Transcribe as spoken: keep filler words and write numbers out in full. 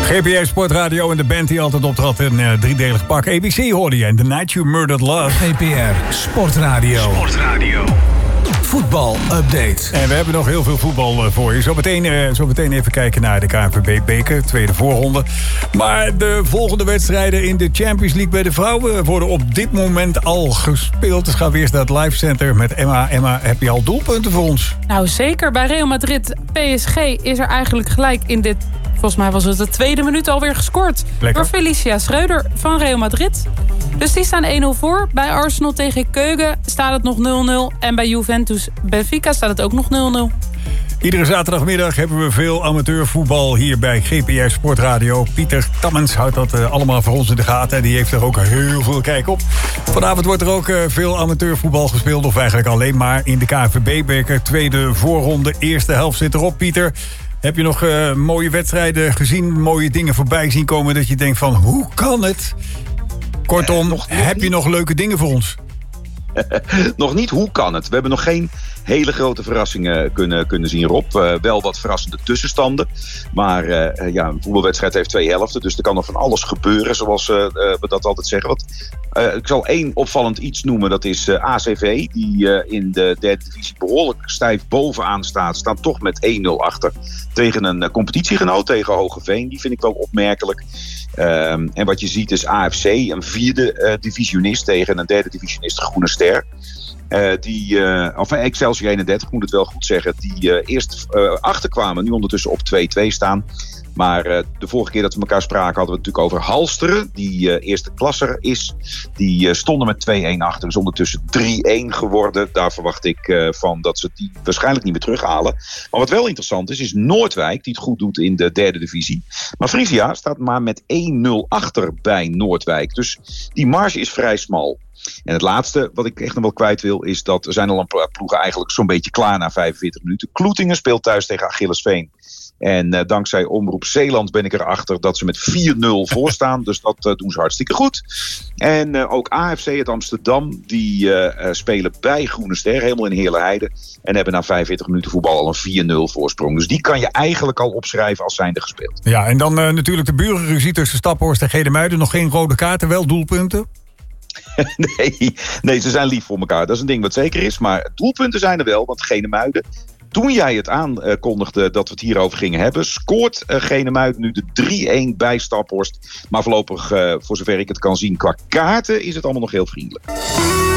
G P S Sportradio en de band die altijd optrad in uh, driedelig pak. A B C hoorde je en The Night You Murdered Love. G P R Sportradio. Sportradio. Voetbal-update. En we hebben nog heel veel voetbal uh, voor je. Zometeen uh, zo meteen even kijken naar de K N V B-beker, tweede voorronde. Maar de volgende wedstrijden in de Champions League bij de vrouwen worden op dit moment al gespeeld. Dus gaan we eerst naar het Live Center met Emma. Emma, heb je al doelpunten voor ons? Nou zeker, bij Real Madrid P S G is er eigenlijk gelijk in dit... Volgens mij was het de tweede minuut alweer gescoord. Lekker. Door Felicia Schreuder van Real Madrid. Dus die staan één nul voor. Bij Arsenal tegen Keugen staat het nog nul nul. En bij Juventus Benfica staat het ook nog nul nul. Iedere zaterdagmiddag hebben we veel amateurvoetbal hier bij G P R Sportradio. Pieter Tammens houdt dat uh, allemaal voor ons in de gaten. En die heeft er ook heel veel kijk op. Vanavond wordt er ook uh, veel amateurvoetbal gespeeld. Of eigenlijk alleen maar in de K N V B-beker. Tweede voorronde, eerste helft zit erop, Pieter. Heb je nog uh, mooie wedstrijden gezien, mooie dingen voorbij zien komen... dat je denkt van, hoe kan het? Kortom, uh, nog, nog heb niet. Je nog leuke dingen voor ons? Nog niet, hoe kan het? We hebben nog geen hele grote verrassingen kunnen, kunnen zien, Rob. Uh, wel wat verrassende tussenstanden. Maar uh, ja, een voetbalwedstrijd heeft twee helften. Dus er kan nog van alles gebeuren, zoals uh, uh, we dat altijd zeggen. Want, uh, ik zal één opvallend iets noemen. Dat is uh, A C V, die uh, in de derde divisie behoorlijk stijf bovenaan staat. Staan toch met één nul achter tegen een uh, competitiegenoot, tegen Hogeveen. Die vind ik wel opmerkelijk. Um, en wat je ziet is A F C, een vierde uh, divisionist tegen een derde divisionist, Groene Ster. Uh, die, uh, of Excelsior eenendertig, moet het wel goed zeggen, die uh, eerst uh, achterkwamen, nu ondertussen op twee twee staan. Maar uh, de vorige keer dat we elkaar spraken hadden we het natuurlijk over Halsteren, die uh, eerste klasser is. Die uh, stonden met twee een achter, is ondertussen drie een geworden. Daar verwacht ik uh, van dat ze die waarschijnlijk niet meer terughalen. Maar wat wel interessant is, is Noordwijk, die het goed doet in de derde divisie. Maar Frisia staat maar met één nul achter bij Noordwijk. Dus die marge is vrij smal. En het laatste wat ik echt nog wel kwijt wil is dat er zijn al een paar ploegen eigenlijk zo'n beetje klaar na vijfenveertig minuten. Kloetingen speelt thuis tegen Achillesveen. En uh, dankzij Omroep Zeeland ben ik erachter dat ze met vier nul voor staan. Dus dat uh, doen ze hartstikke goed. En uh, ook A F C uit Amsterdam, die uh, uh, spelen bij Groene Ster, helemaal in Heerlenheide. En hebben na vijfenveertig minuten voetbal al een vier nul voorsprong. Dus die kan je eigenlijk al opschrijven als zijnde gespeeld. Ja, en dan uh, natuurlijk de burenruzie tussen Staphorst en Genemuiden. Nog geen rode kaarten, wel doelpunten? nee, nee, ze zijn lief voor elkaar. Dat is een ding wat zeker is. Maar doelpunten zijn er wel, want Genemuiden... Toen jij het aankondigde dat we het hierover gingen hebben, scoort uh, Genemuiden nu de drie een bij Staphorst. Maar voorlopig, uh, voor zover ik het kan zien, qua kaarten is het allemaal nog heel vriendelijk.